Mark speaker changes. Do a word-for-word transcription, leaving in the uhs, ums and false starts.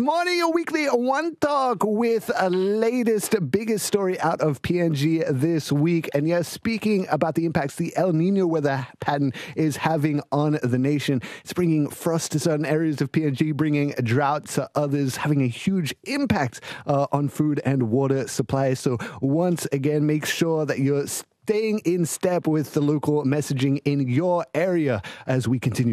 Speaker 1: morning, your weekly One Talk with a latest, biggest story out of P N G this week. And yes, speaking about the impacts the El Nino weather pattern is having on the nation, it's bringing frost to certain areas of P N G, bringing drought to others, having a huge impact uh, on food and water supply. So once again, make sure that you're staying in step with the local messaging in your area as we continue